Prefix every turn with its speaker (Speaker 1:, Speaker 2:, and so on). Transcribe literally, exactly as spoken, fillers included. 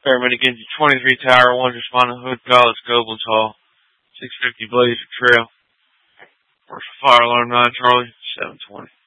Speaker 1: Fairman against twenty-three Tower, one responding Hood College, Gobles Hall, six fifty Blazer Trail. First fire alarm nine Charlie, seven twenty.